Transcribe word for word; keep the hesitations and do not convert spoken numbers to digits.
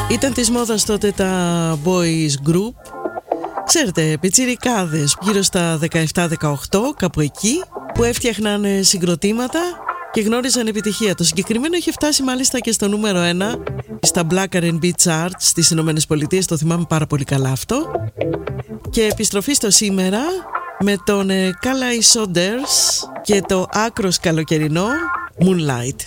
Ήταν της μόδας τότε τα boys group. Ξέρετε, πιτσιρικάδες γύρω στα δεκαεπτά δεκαοκτώ, κάπου εκεί, που έφτιαχναν συγκροτήματα και γνώριζαν επιτυχία. Το συγκεκριμένο είχε φτάσει μάλιστα και στο νούμερο ένα στα Black αρ εντ μπι Charts στις Ηνωμένες Πολιτείες. Το θυμάμαι πάρα πολύ καλά αυτό. Και επιστροφή στο σήμερα με τον Κάλαϊ Σόντερς και το άκρος καλοκαιρινό Moonlight.